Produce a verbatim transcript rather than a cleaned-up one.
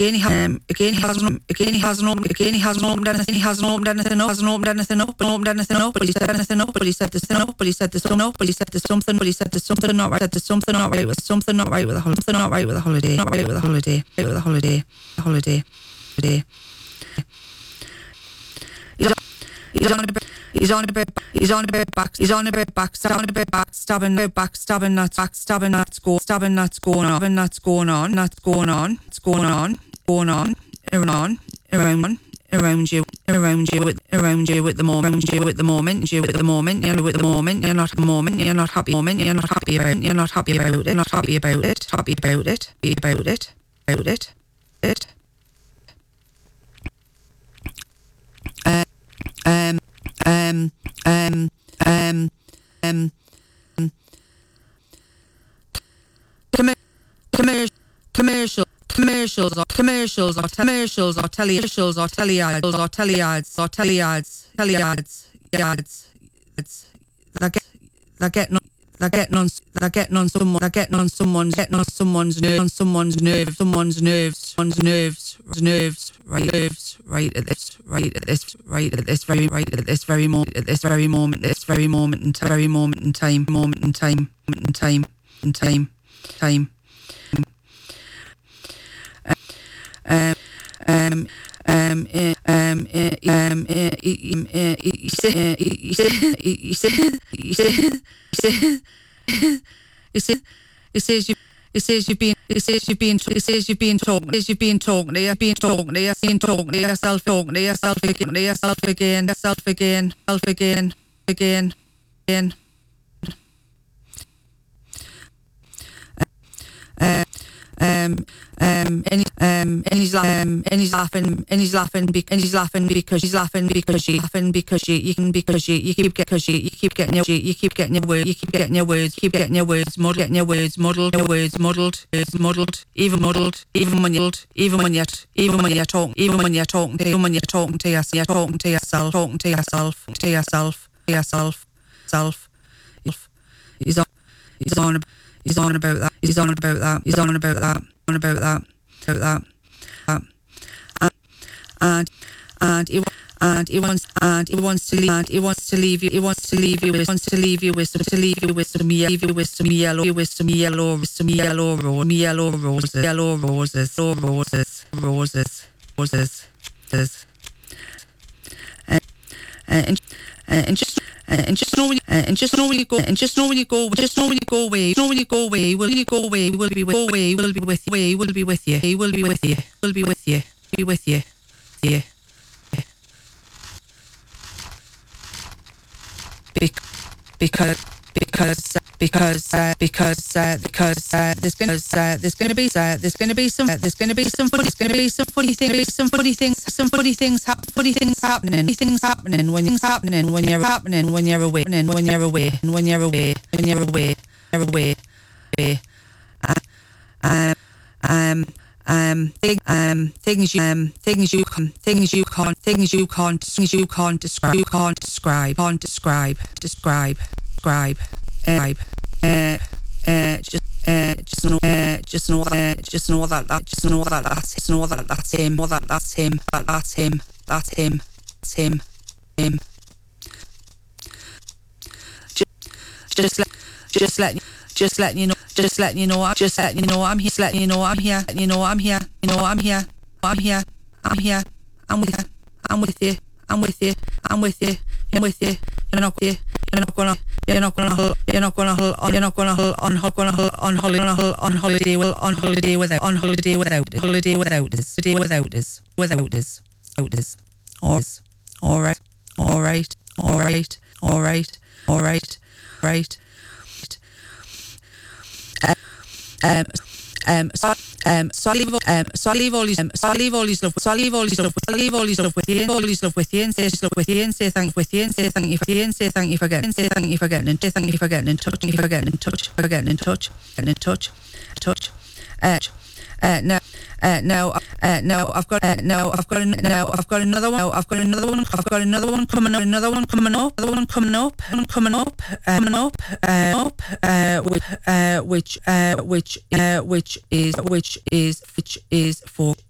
again he has um, again he hasn't again he hasn't opened again he hasn't opened anything he hasn't opened anything up hasn't opened anything up and opened anything up but he said anything up but he said this thing up but he said this something up but he said this something but he said this something not right said this something not right with something not right with a something not right with a holiday not right with a holiday right with a holiday a holiday holiday he's on a bit He's on a bit. He's on a bit back. He's on a bit back. Stabbing a bit back. Stabbing a bit back. Stabbing that's back. Stabbing that's go. Stabbing that's going on. Stabbing that's going on. That's going on. It's going on. Going on. Around. Around. Around you. Around you. With around you at the moment. You at the moment. You at the moment. You at the moment. You're not at the moment. You're not happy. Moment. You're not happy about. You're not happy about it. Not happy about it. Happy about it. Be about it. About it. It. Uh, um. Um, um, um, um, commer- commercial, commercial, commercials or commercials or commercials or televisions or teleads or teleads or teleads, teleads, ads, ads, that get, that get, that get on, that get on someone, that get on someone's, getting on someone's nerve, on someone's nerve, someone's nerves, someone's nerves, nerves, right, nerves, right at this, right at this, right at this very, right at this very moment, at this very moment, this very moment in time, very moment in time, moment in time, moment in time, in time, time. Um, um, um, um, um, he said, he said, he said, he said, he said, he says you. It says you've been. It says you've been. It says you've been talking. It says you've been talking. You've been talking. You've been talking to yourself. Talking to yourself again. To yourself again. Yourself again. Self again. Again. Again. Uh, um. Um. And um. And he's laughing. And he's laughing. And he's laughing. Be- and he's laughing because he's laughing because you laughing because you you can because you you keep get because you you keep getting your you keep getting your words you keep getting your words keep getting your words muddled getting your words muddled your words muddled words muddled even muddled even when you're even when you're even when you're talking even when you're talking to even when you're talking to yourself you're talking to yourself talking to yourself to yourself to yourself self. He's on he's on he's on about that he's on about that he's on about that on about that about that um, and and he and he wants and he wants to leave and he wants to leave you he wants to leave you with wants to leave you with some to leave you with some leave you with some yellow with some yellow with some yellow rose yellow roses yellow roses so roses roses roses roses and and and just and just know when you, and just know when you go and just know when you go just know when you go away know when you go away will you go away will be with go away will be with you will be with you he will be with you will be with you be with you yeah because because because uh, because uh, because uh, there's gonna uh, there's gonna be uh, there's gonna be some uh, there's gonna be some funny there's gonna be some funny things some funny things some funny things hap- funny things happening things happening when things happening when you're happening when you're away and when you're away and when you're away when you're away you're away um um um thing, um things you um things you can things you can't things you can't things you can't describe you can't describe can't describe describe describe uh, uh, uh, just uh, just know uh, just know that uh, just know that that just know that that's just know that that's him know that that's him that that's him that's him that's him him just just let just let just letting you know just letting you know just letting you know I'm here just letting you know I'm here you know I'm here you know I'm here I'm here I'm here I'm with you I'm with you I'm with you I'm with you I'm with you you're not you you're not gonna you're not gonna you're not gonna you're not gonna on gonna on holiday on holiday will on holiday without on holiday without holiday without this holiday without this without this without this all right all right all right all right all right all right right um Um, so, um, so I leave, um, so I leave all these, um, so I leave all these love, so I leave all these love, so I leave all these love with you, all these love with you, and say love with you, and say thank with you, and say thank you for you, and say thank you for getting, say thank you for getting, and say thank you for getting in touch, thank you for getting in touch, for getting in touch, getting in touch, touch, uh, uh, now, uh, now, uh, now, I've got, uh, now, I've got, now, I've got another one, now, I've got another one, I've got another one coming up, another one coming up, another one coming up, one coming up, uh, coming up, uh, up, uh, which, uh, which, uh, which, uh, which is, which is, which is for.